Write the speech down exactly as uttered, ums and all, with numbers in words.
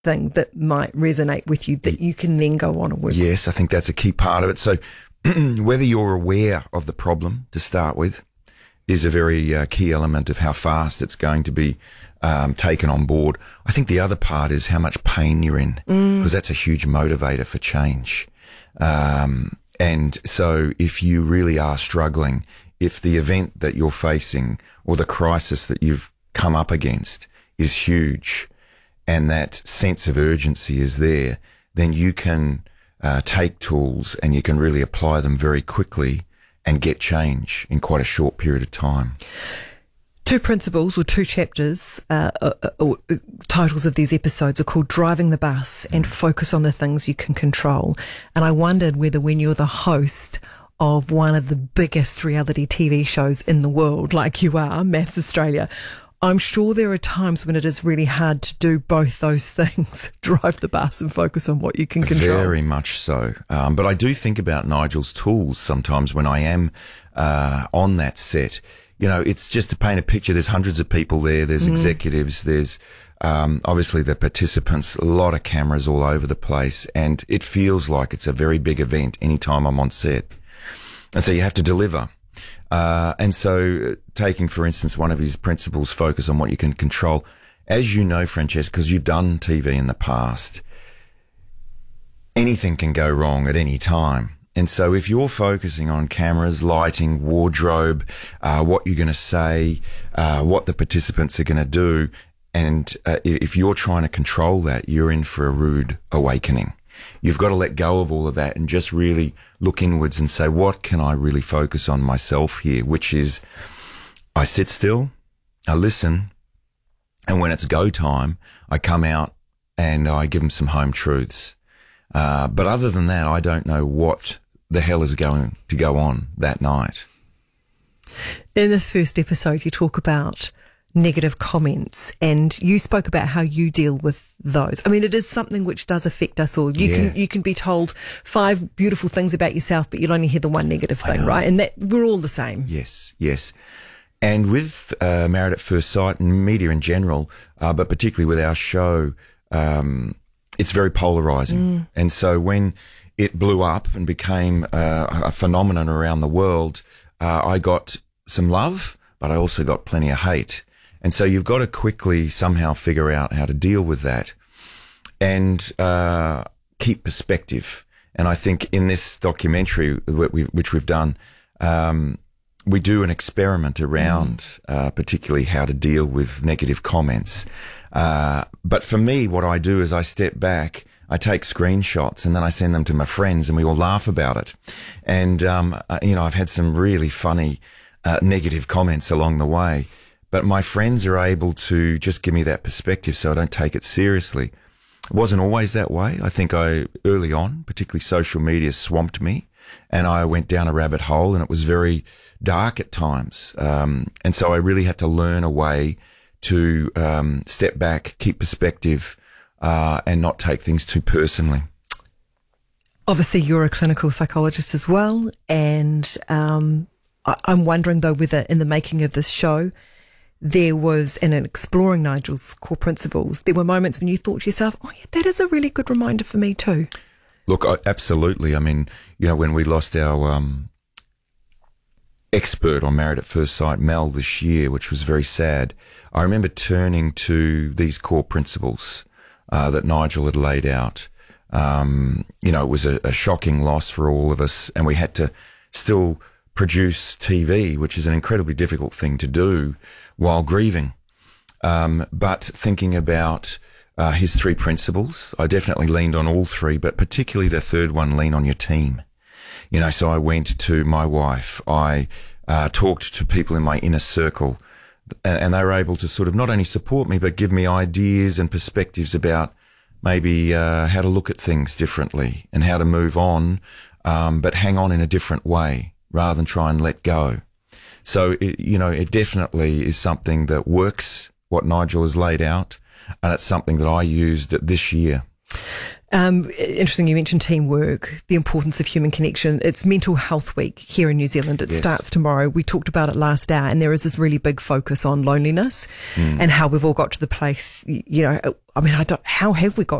thing that might resonate with you that you can then go on and work Yes, I think that's a key part of it. So whether you're aware of the problem to start with is a very uh, key element of how fast it's going to be um, taken on board. I think the other part is how much pain you're in, because mm. that's a huge motivator for change. Um, and so if you really are struggling, if the event that you're facing or the crisis that you've come up against is huge and that sense of urgency is there, then you can uh, take tools and you can really apply them very quickly and get change in quite a short period of time. Two principles or two chapters, uh, uh, uh, titles of these episodes are called Driving the Bus and Focus on the Things You Can Control. And I wondered whether when you're the host of one of the biggest reality T V shows in the world, like you are, Maths Australia, I'm sure there are times when it is really hard to do both those things, drive the bus and focus on what you can control. Very much so. Um, but I do think about Nigel's tools sometimes when I am uh, on that set. You know, it's just to paint a picture. There's hundreds of people there. There's mm. executives. There's um, obviously the participants, a lot of cameras all over the place. And it feels like it's a very big event anytime I'm on set. And so you have to deliver. Uh, and so taking, for instance, one of his principles, focus on what you can control. As you know, Francesca, because you've done T V in the past, anything can go wrong at any time. And so if you're focusing on cameras, lighting, wardrobe, uh, what you're going to say, uh, what the participants are going to do, and uh, if you're trying to control that, you're in for a rude awakening. You've got to let go of all of that and just really look inwards and say, what can I really focus on myself here? Which is, I sit still, I listen, and when it's go time, I come out and I give them some home truths. Uh, but other than that, I don't know what the hell is going to go on that night. In this first episode, you talk about negative comments, and you spoke about how you deal with those. I mean, it is something which does affect us all. You yeah. can you can be told five beautiful things about yourself, but you'll only hear the one negative thing, right? And that we're all the same. Yes, yes. And with uh, Married at First Sight and media in general, uh, but particularly with our show, um, it's very polarizing. Mm. And so when it blew up and became uh, a phenomenon around the world, uh, I got some love, but I also got plenty of hate. And so you've got to quickly somehow figure out how to deal with that and uh, keep perspective. And I think in this documentary, which we've done, um, we do an experiment around mm. uh, particularly how to deal with negative comments. Uh, but for me, what I do is I step back, I take screenshots, and then I send them to my friends, and we all laugh about it. And, um, uh, you know, I've had some really funny uh, negative comments along the way. But my friends are able to just give me that perspective so I don't take it seriously. It wasn't always that way. I think I, early on, particularly social media swamped me and I went down a rabbit hole and it was very dark at times. Um, and so I really had to learn a way to um, step back, keep perspective, uh, and not take things too personally. Obviously, you're a clinical psychologist as well. And um, I- I'm wondering, though, whether in the making of this show, there was, and in exploring Nigel's core principles, there were moments when you thought to yourself, oh, yeah, that is a really good reminder for me too. Look, I, absolutely. I mean, you know, when we lost our um, expert on Married at First Sight, Mel, this year, which was very sad, I remember turning to these core principles uh, that Nigel had laid out. Um, you know, it was a, a shocking loss for all of us, and we had to still produce T V, which is an incredibly difficult thing to do while grieving. Um, but thinking about uh, his three principles, I definitely leaned on all three, but particularly the third one, lean on your team. You know, so I went to my wife, I uh, talked to people in my inner circle, and they were able to sort of not only support me, but give me ideas and perspectives about maybe uh, how to look at things differently and how to move on, um, but hang on in a different way rather than try and let go. So, it, you know, it definitely is something that works, what Nigel has laid out, and it's something that I used this year. Um, interesting, you mentioned teamwork, the importance of human connection. It's Mental Health Week here in New Zealand. It Yes. starts tomorrow. We talked about it last hour, and there is this really big focus on loneliness Mm. and how we've all got to the place, y- you know, I mean, I don't, how have we got